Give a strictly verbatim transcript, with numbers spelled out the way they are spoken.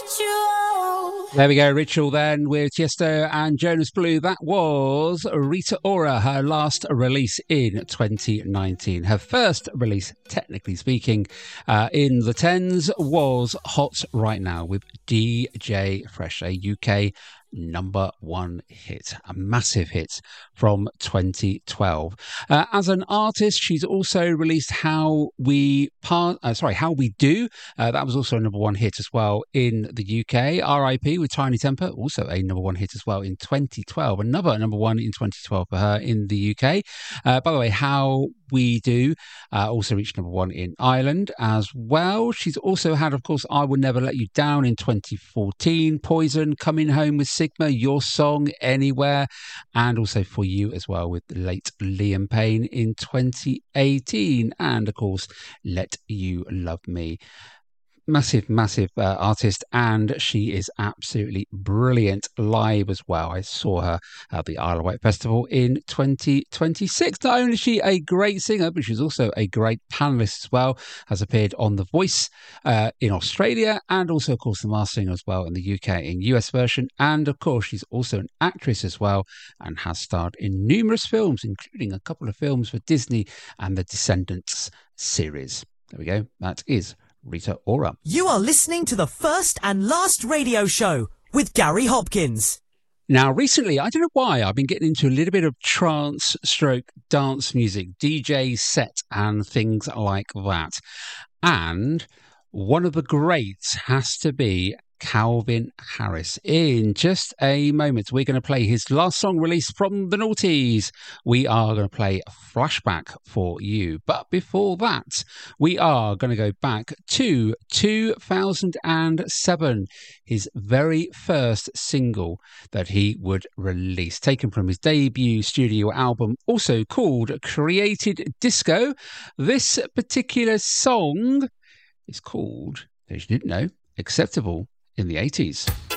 There we go, Ritual then with Tiesto and Jonas Blue. That was Rita Ora, her last release in twenty nineteen. Her first release, technically speaking, uh, in the tens was Hot Right Now with D J Fresh, a U K number one hit, a massive hit from twenty twelve. Uh, as an artist, she's also released How We Part, uh, sorry, How We Do. Uh, that was also a number one hit as well in the U K. R I P with Tiny Temper, also a number one hit as well in twenty twelve. Another number one in twenty twelve for her in the U K. Uh, by the way, How We Do uh, also reached number one in Ireland as well. She's also had, of course, I Will Never Let You Down in twenty fourteen, Poison, Coming Home with Sigma, Your Song, Anywhere, and also For You as well with the late Liam Payne in twenty eighteen, and of course Let You Love Me. Massive, massive uh, artist, and she is absolutely brilliant live as well. I saw her at the Isle of Wight Festival in twenty twenty-six. Not only is she a great singer, but she's also a great panellist as well. Has appeared on The Voice uh, in Australia, and also, of course, The Masked Singer as well in the U K in U S version. And of course, she's also an actress as well, and has starred in numerous films, including a couple of films for Disney and the Descendants series. There we go. That is Rita Ora. You are listening to the first and last radio show with Gary Hopkins. Now, recently, I don't know why, I've been getting into a little bit of trance stroke dance music, D J set and things like that. And one of the greats has to be Calvin Harris. In just a moment, we're going to play his last song released from the Naughties. We are going to play Flashback for you. But before that, we are going to go back to two thousand seven, his very first single that he would release, taken from his debut studio album, also called Created Disco. This particular song is called, as you didn't know, Acceptable in the eighties.